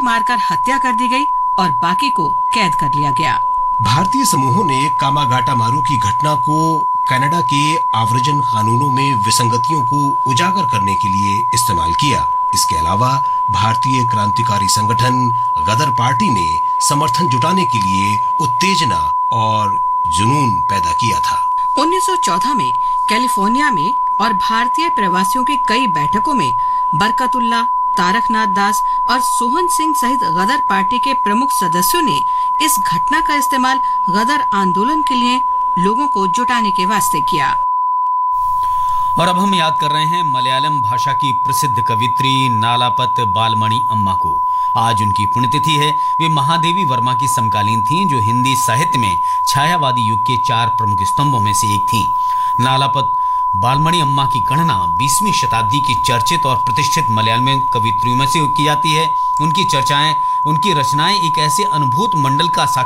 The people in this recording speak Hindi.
मारकर हत्या कर दी गई और बाकी को कैद कर लिया गया। भारतीय समूहों ने कामागाटा मारू की घटना को कनाडा के आव्रजन कानूनों में विसंगतियों को उजागर करने के लिए इस्तेमाल किया। इसके अलावा भारतीय क्रांतिकारी संगठन गदर पार्टी ने समर्थन जुटाने के लिए उत्तेजना और जुनून पैदा किया था। 1914 में कैलिफोर्निया में और भारतीय प्रवासियों की कई बैठकों में बरकतुल्ला, तारकनाथ दास और सोहन सिंह सहित गदर पार्टी के प्रमुख सदस्यों ने इस घटना का इस्तेमाल गदर आंदोलन के लिए लोगों को जुटाने के वास्ते किया। और अब हम याद कर रहे हैं मलयालम भाषा की प्रसिद्ध कवित्री नालापत बालमणि अम्मा को। आज उनकी पुण्यतिथि है। वे महादेवी वर्मा की समकालीन थीं, जो हिंदी साहित्य में छायावादी युग के 4 प्रमुख स्तंभों में से एक थीं। नालापत बालमणि अम्मा की गणना 20वीं शताब्दी की चर्चित और प्रतिष्ठित मलयालम कवित्रियों में से की जाती है। उनकी रचनाएं एक ऐसे अनुभूत मंडल का